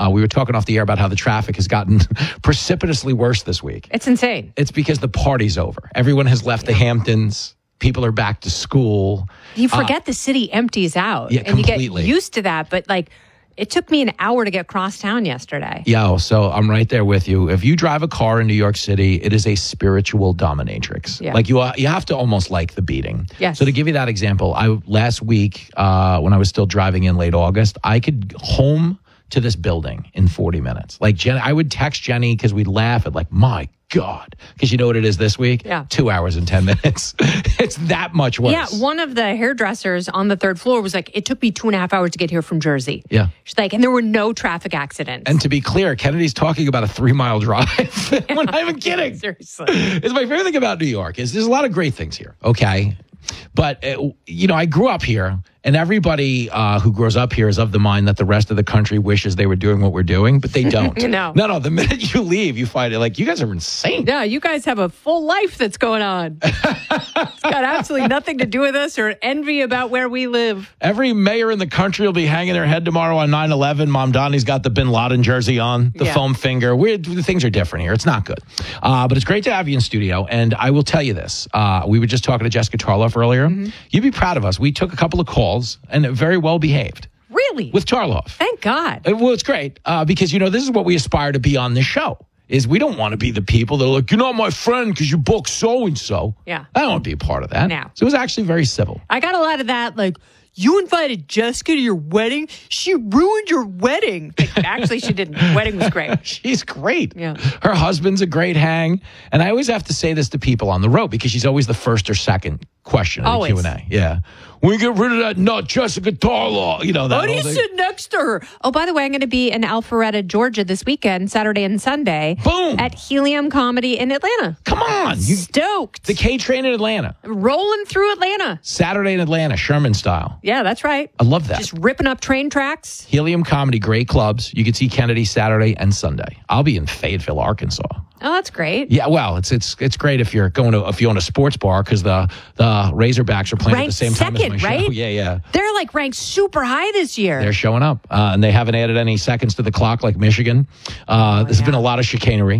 We were talking off the air about how the traffic has gotten precipitously worse this week. It's insane. It's because the party's over. Everyone has left the Hamptons. People are back to school. You forget the city empties out. Yeah, and completely. you get used to that. But like, it took me an hour to get across town yesterday. Yeah, so I'm right there with you. If you drive a car in New York City, it is a spiritual dominatrix. Yeah. Like you have to almost like the beating. Yes. So to give you that example, last week when I was still driving in late August, I could home to this building in 40 minutes. Like I would text Jenny because we'd laugh at like, my God. Because you know what it is this week? Yeah. 2 hours and 10 minutes. It's that much worse. Yeah, one of the hairdressers on the third floor was like, it took me 2.5 hours to get here from Jersey. Yeah. She's like, and there were no traffic accidents. And to be clear, Kennedy's talking about a 3-mile drive. We're not even kidding. Seriously. It's my favorite thing about New York is there's a lot of great things here. Okay. But, I grew up here, and everybody who grows up here is of the mind that the rest of the country wishes they were doing what we're doing, but they don't. No. The minute you leave, you find it like, you guys are insane. Yeah, you guys have a full life that's going on. It's got absolutely nothing to do with us or envy about where we live. Every mayor in the country will be hanging their head tomorrow on 9/11. Mom Donnie's got the Bin Laden jersey on, the foam finger. The things are different here. It's not good. But it's great to have you in studio. And I will tell you this. We were just talking to Jessica Tarloff earlier. Mm-hmm. You'd be proud of us. We took a couple of calls and very well behaved. Really? With Tarloff. Thank God. Well, it's great because, this is what we aspire to be on this show. Is we don't want to be the people that are like, you're not my friend because you booked so-and-so. Yeah. I don't want to be a part of that. No. So it was actually very civil. I got a lot of that, like, you invited Jessica to your wedding? She ruined your wedding. Like, actually, she didn't. The wedding was great. She's great. Yeah. Her husband's a great hang. And I always have to say this to people on the road because she's always the first or second question in the Q&A. Yeah. We get rid of that nut, Jessica Tarloff. That. Why do you sit next to her? Oh, by the way, I'm going to be in Alpharetta, Georgia this weekend, Saturday and Sunday. Boom. At Helium Comedy in Atlanta. Come on. Stoked. The K train in Atlanta. Rolling through Atlanta. Saturday in Atlanta, Sherman style. Yeah, that's right. I love that. Just ripping up train tracks. Helium Comedy, great clubs. You can see Kennedy Saturday and Sunday. I'll be in Fayetteville, Arkansas. Oh, that's great. Yeah, well, it's great if you're if you own a sports bar because the Razorbacks are playing ranked at the same time second, as my right? show. Yeah. They're like ranked super high this year. They're showing up, and they haven't added any seconds to the clock like Michigan. There's been a lot of chicanery.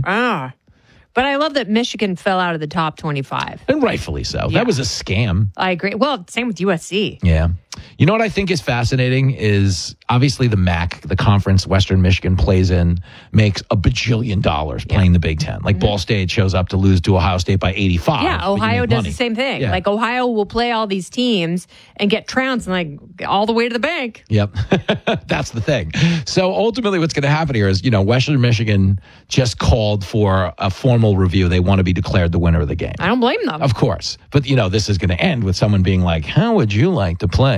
But I love that Michigan fell out of the top 25. And rightfully so. Yeah. That was a scam. I agree. Well, same with USC. Yeah. You know what I think is fascinating is obviously the MAC, the conference Western Michigan plays in, makes $1 bajillion playing the Big Ten. Like Ball State shows up to lose to Ohio State by 85. Yeah, Ohio does the same thing. Yeah. Like Ohio will play all these teams and get trounced and like all the way to the bank. Yep. That's the thing. So ultimately what's going to happen here is, Western Michigan just called for a formal review. They want to be declared the winner of the game. I don't blame them. Of course. But, this is going to end with someone being like, how would you like to play?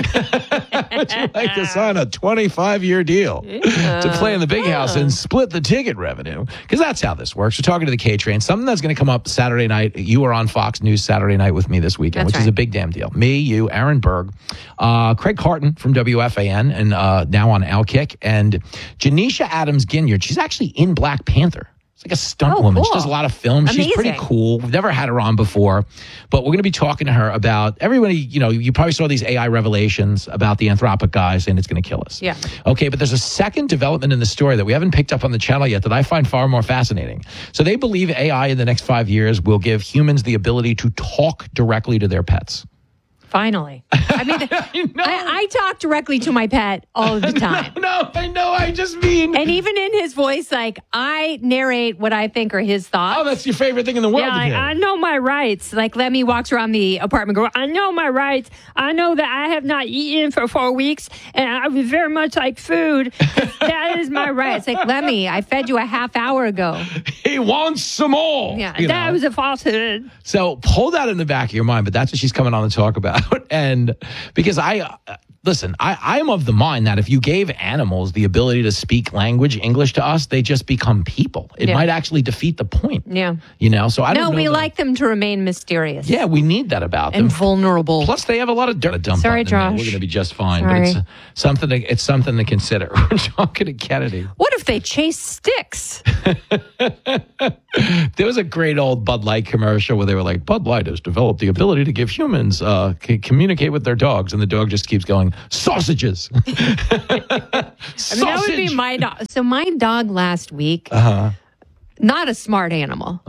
Would you like to sign a 25-year deal to play in the big house and split the ticket revenue? Because that's how this works. We're talking to the K-Train. Something that's going to come up Saturday night. You were on Fox News Saturday night with me this weekend, which is a big damn deal. Me, you, Aaron Berg, Craig Carton from WFAN, and now on Outkick, and Janisha Adams-Ginyard. She's actually in Black Panther. It's like a stunt woman. She does a lot of films. Amazing. She's pretty cool. We've never had her on before, but we're going to be talking to her about everybody. You probably saw these AI revelations about the Anthropic guy saying it's going to kill us. Yeah. Okay, but there's a second development in the story that we haven't picked up on the channel yet that I find far more fascinating. So they believe AI in the next 5 years will give humans the ability to talk directly to their pets. Finally. I mean, I talk directly to my pet all the time. No, I know. I just mean. And even in his voice, like, I narrate what I think are his thoughts. Oh, that's your favorite thing in the world. Yeah, like, I know my rights. Like, Lemmy walks around the apartment going, I know my rights. I know that I have not eaten for 4 weeks, and I would very much like food. That is my right. It's like, Lemmy, I fed you a half hour ago. He wants some more. Yeah, that was a falsehood. So hold that in the back of your mind, but that's what she's coming on to talk about. And because listen, I am of the mind that if you gave animals the ability to speak language, English to us, they just become people. It might actually defeat the point. Yeah. So I don't know. No, we like them to remain mysterious. Yeah, we need that about them. And vulnerable. Plus, they have a lot of dirt to dump. Sorry, on Josh. We're going to be just fine. Sorry. But it's something to consider. We're talking to Kennedy. What if they chase sticks? There was a great old Bud Light commercial where they were like, Bud Light has developed the ability to give humans communicate with their dogs. And the dog just keeps going, sausages. Sausage. That would be my dog. So my dog last week, not a smart animal.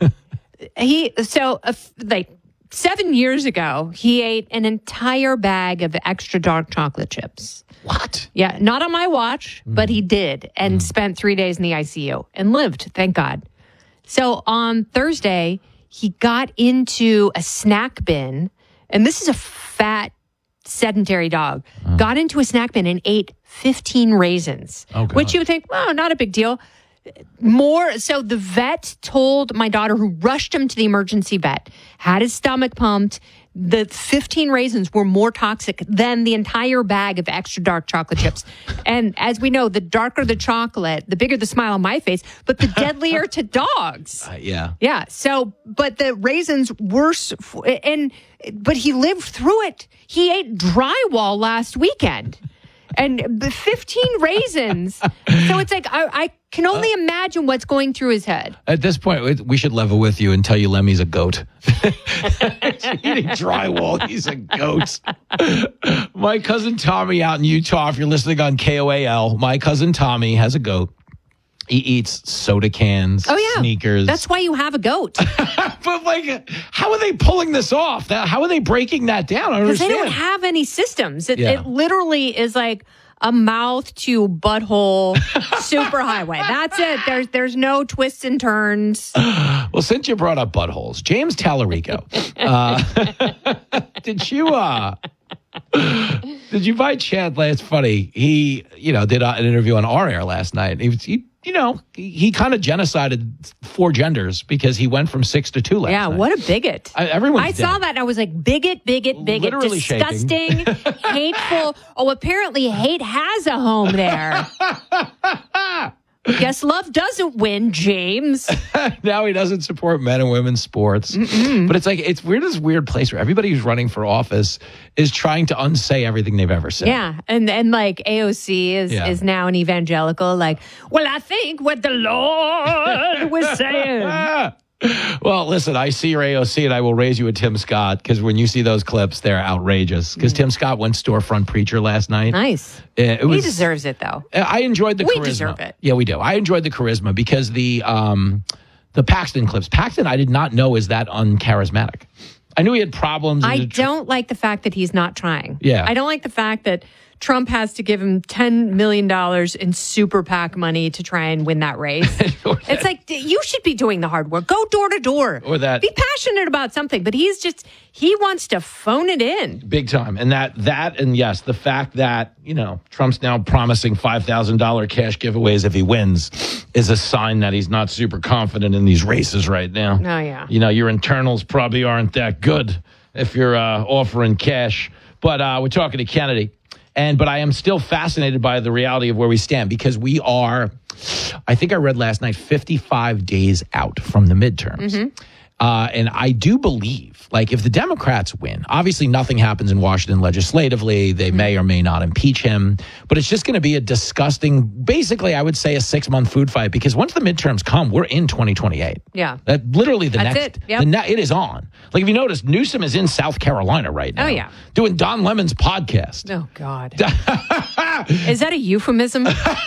Like 7 years ago, he ate an entire bag of extra dark chocolate chips. What? Yeah, not on my watch, but he did, and spent 3 days in the ICU and lived, thank God. So on Thursday, he got into a snack bin, and this is a fat, sedentary dog, got into a snack bin and ate 15 raisins, which you would think, well, not a big deal. More. So the vet told my daughter, who rushed him to the emergency vet, had his stomach pumped. The 15 raisins were more toxic than the entire bag of extra dark chocolate chips. And as we know, the darker the chocolate, the bigger the smile on my face, but the deadlier to dogs. Yeah. Yeah. So, but the raisins worse. But he lived through it. He ate drywall last weekend. And 15 raisins. So it's like, I can only imagine what's going through his head. At this point, we should level with you and tell you Lemmy's a goat. Eating drywall, he's a goat. My cousin Tommy out in Utah, if you're listening on KOAL, my cousin Tommy has a goat. He eats soda cans, sneakers. That's why you have a goat. But like, how are they pulling this off? How are they breaking that down? I don't understand. Because they don't have any systems. It literally is like a mouth to butthole superhighway. That's it. There's no twists and turns. Well, since you brought up buttholes, James Tallarico, did you by chance? It's funny. He, did an interview on our air last night. He kind of genocided 4 genders because he went from 6 to 2 last night. Yeah, what a bigot. I saw that and I was like, bigot. Literally disgusting, hateful. Oh, apparently hate has a home there. Guess love doesn't win, James. Now he doesn't support men and women's sports. But it's like, we're in this weird place where everybody who's running for office is trying to unsay everything they've ever said. Yeah. And like AOC is now an evangelical, like, well, I think what the Lord was saying. Well, listen, I see your AOC and I will raise you a Tim Scott because when you see those clips, they're outrageous. Because Tim Scott went storefront preacher last night. Nice. He deserves it, though. I enjoyed the charisma. We deserve it. Yeah, we do. I enjoyed the charisma because the Paxton clips. Paxton, I did not know is that uncharismatic. I knew he had problems. I don't like the fact that he's not trying. Yeah. I don't like the fact that Trump has to give him $10 million in super PAC money to try and win that race. It's like, you should be doing the hard work. Go door to door. Or that. Be passionate about something. But he wants to phone it in. Big time. And and yes, the fact that, Trump's now promising $5,000 cash giveaways if he wins is a sign that he's not super confident in these races right now. Oh, yeah. Your internals probably aren't that good if you're offering cash. But we're talking to Kennedy. But I am still fascinated by the reality of where we stand because we are, I think I read last night, 55 days out from the midterms. And I do believe, if the Democrats win, obviously nothing happens in Washington legislatively. They may or may not impeach him. But it's just going to be a disgusting, basically, I would say a 6-month food fight because once the midterms come, we're in 2028. Yeah. Literally That's next. it. Yep. It is on. If you notice, Newsom is in South Carolina right now. Oh, yeah. Doing Don Lemon's podcast. Oh, God. Is that a euphemism?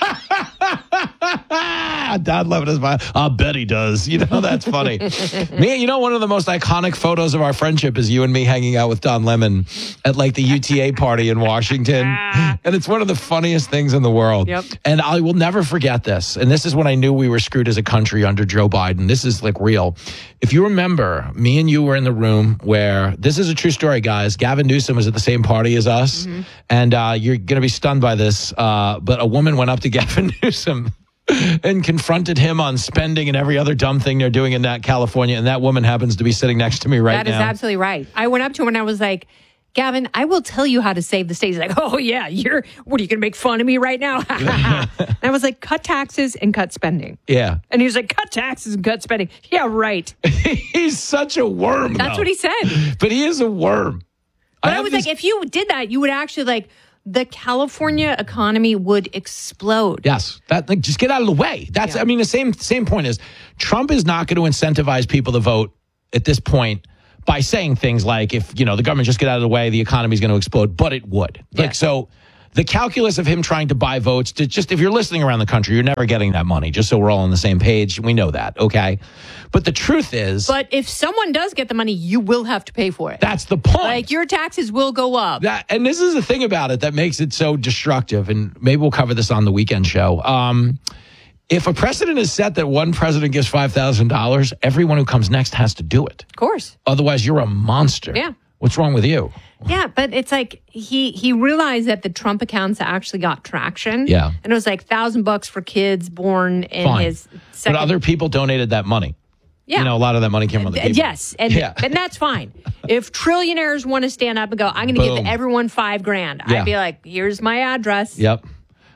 Don Lemon is my. I bet he does. That's funny. One of the most iconic photos of our friendship is you and me hanging out with Don Lemon at the UTA party in Washington. And it's one of the funniest things in the world. Yep. And I will never forget this. And this is when I knew we were screwed as a country under Joe Biden. This is real. If you remember, me and you were in the room where, this is a true story, guys. Gavin Newsom was at the same party as us. And you're going to be stunned by this. But a woman went up to Gavin Newsom and confronted him on spending and every other dumb thing they're doing in that California. And that woman happens to be sitting next to me right now. That is absolutely right. I went up to him and I was like, Gavin, I will tell you how to save the state. He's like, oh, yeah, what are you going to make fun of me right now? And I was like, cut taxes and cut spending. Yeah. And he was like, cut taxes and cut spending. Yeah, right. He's such a worm. That's what he said. But he is a worm. But I was like, if you did that, you would actually the California economy would explode. Yes, just get out of the way. That's, I mean, the same point is Trump is not going to incentivize people to vote at this point by saying things like, if, the government just get out of the way, the economy is going to explode, but it would. So the calculus of him trying to buy votes, if you're listening around the country, you're never getting that money, just so we're all on the same page. We know that, okay? But the truth is... But if someone does get the money, you will have to pay for it. That's the point. Like, your taxes will go up. And this is the thing about it that makes it so destructive, and maybe we'll cover this on the weekend show. If a precedent is set that one president gives $5,000, everyone who comes next has to do it. Of course. Otherwise, you're a monster. Yeah. What's wrong with you? Yeah, but it's like he realized that the Trump accounts actually got traction. Yeah. And it was like $1,000 for kids born in his second. But other people donated that money. Yeah. A lot of that money came from the people. Yes. And that's fine. If trillionaires want to stand up and go, I'm going to give everyone $5,000, I'd be like, here's my address. Yep.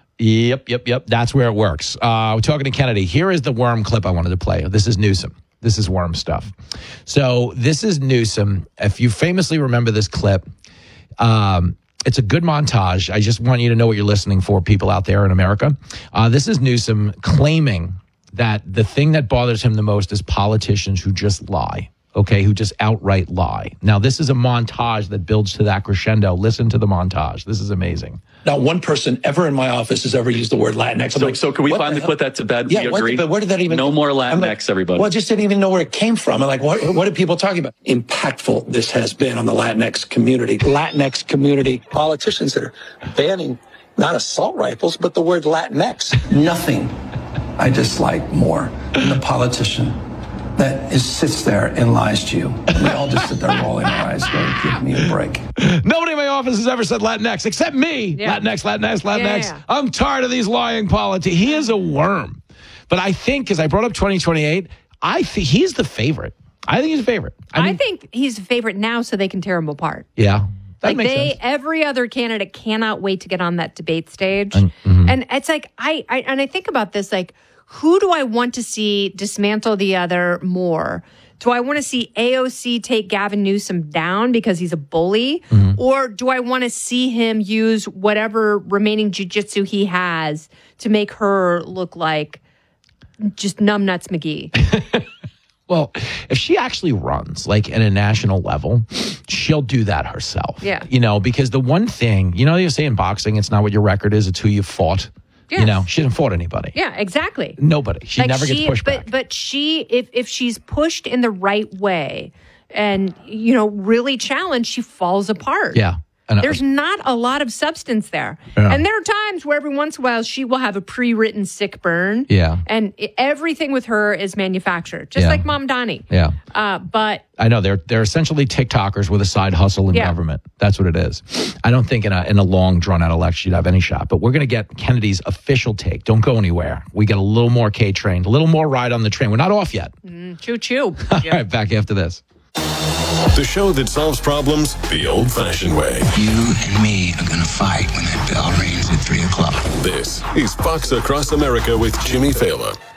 That's where it works. We're talking to Kennedy. Here is the worm clip I wanted to play. This is Newsom. This is worm stuff. So this is Newsom. If you famously remember this clip, it's a good montage. I just want you to know what you're listening for, people out there in America. This is Newsom claiming that the thing that bothers him the most is politicians who just lie. Okay, who just outright lie. Now, this is a montage that builds to that crescendo. Listen to the montage. This is amazing. Not one person ever in my office has ever used the word Latinx. So can we finally put that to bed? Yeah, we agree? but where did that even... No more Latinx, everybody. Well, I just didn't even know where it came from. I'm like, what are people talking about? Impactful this has been on the Latinx community. Latinx community politicians that are banning not assault rifles, but the word Latinx. Nothing I dislike more than the politician that sits there and lies to you. And we all just sit there rolling our eyes going, give me a break. Nobody in my office has ever said Latinx except me. Yeah. Latinx. Yeah. I'm tired of these lying politics. He is a worm. But I think, because I brought up 2028, I think he's the favorite. I think he's a favorite. I think he's a favorite now so they can tear him apart. Yeah. That makes sense. Every other candidate cannot wait to get on that debate stage. And it's like, I think about this, like, who do I want to see dismantle the other more? Do I want to see AOC take Gavin Newsom down because he's a bully? Or do I want to see him use whatever remaining jiu-jitsu he has to make her look like just numbnuts McGee? Well, if she actually runs, like, at a national level, she'll do that herself. Yeah. Because the one thing, they say in boxing, it's not what your record is, it's who you fought. Yes. She hasn't fought anybody. Yeah, exactly. Nobody. She never gets pushed back. But if she's pushed in the right way and, really challenged, she falls apart. Yeah. There's not a lot of substance there. Yeah. And there are times where every once in a while she will have a pre-written sick burn. Yeah. And everything with her is manufactured, just like Mom Donnie. Yeah. But I know they're essentially TikTokers with a side hustle in government. That's what it is. I don't think in a long drawn out election you'd have any shot. But we're going to get Kennedy's official take. Don't go anywhere. We get a little more K-train, a little more ride on the train. We're not off yet. Choo choo. All right, back after this. The show that solves problems the old-fashioned way. You and me are going to fight when that bell rings at 3 o'clock. This is Fox Across America with Jimmy Fallon.